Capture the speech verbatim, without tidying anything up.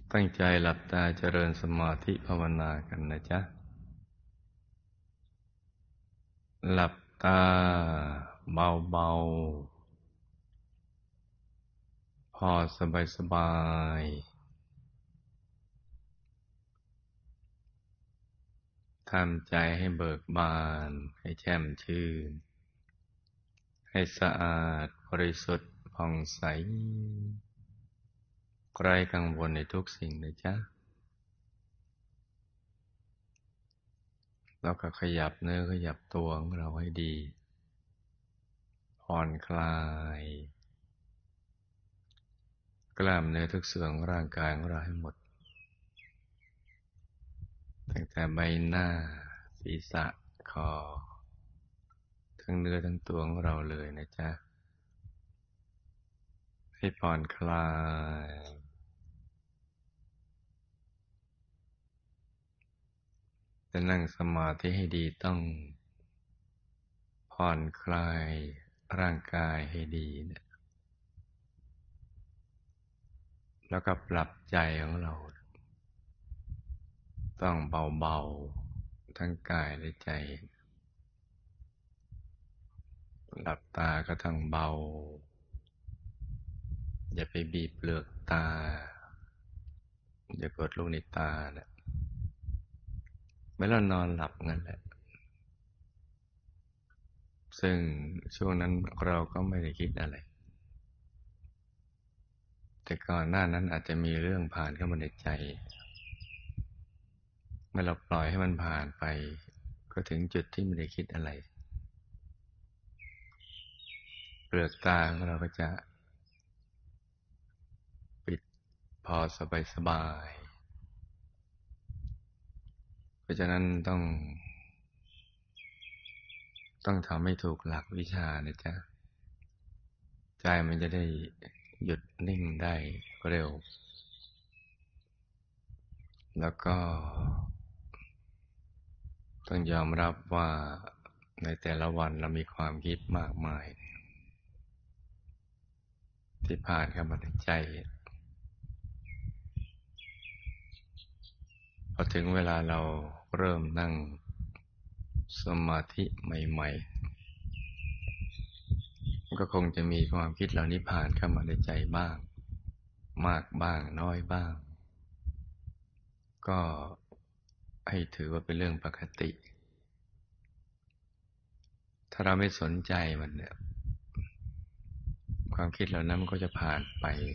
ตั้งใจหลับตาเจริญสมาธิภาวนากันนะจ๊ะหลับตาเบาๆพอสบายๆทำใจให้เบิกบานให้แช่มชื่นให้สะอาดบริสุทธิ์ผ่องใสไร้กังวลในทุกสิ่งนะจ๊ะแล้วก็ขยับเนื้อขยับตัวของเราให้ดีผ่อนคลายกล้ามเนื้อทุกส่วนของร่างกายของเราให้หมดตั้งแต่ใบหน้าศีรษะคอทั้งเนื้อทั้งตัวของเราเลยนะจ๊ะให้ผ่อนคลายจะนั่งสมาธิให้ดีต้องผ่อนคลายร่างกายให้ดีนะแล้วก็ปรับใจของเราต้องเบาๆทั้งกายและใจหลับตาก็ต้องเบาอย่าไปบีบเปลือกตาอย่ากดลูกในตานะเมื่อเรานอนหลับงั้นแหละซึ่งช่วงนั้นเราก็ไม่ได้คิดอะไรแต่ก่อนหน้านั้นอาจจะมีเรื่องผ่านเข้ามาในใจเมื่อเราปล่อยให้มันผ่านไปก็ถึงจุดที่ไม่ได้คิดอะไรเปลือกตาของเราก็จะปิดพอสบายสบายเพราะฉะนั้นต้องต้องทำให้ถูกหลักวิชานะจ๊ะใจมันจะได้หยุดนิ่งได้เร็วแล้วก็ต้องยอมรับว่าในแต่ละวันเรามีความคิดมากมายที่ผ่านเข้ามาในใจพอถึงเวลาเราเริ่มนั่งสมาธิใหม่ๆก็คงจะมีความคิดเหล่านี้ผ่านเข้ามาในใจบ้างมากบ้างน้อยบ้างก็ให้ถือว่าเป็นเรื่องปกติถ้าเราไม่สนใจมันเนี่ยความคิดเหล่านั้นมันก็จะผ่านไป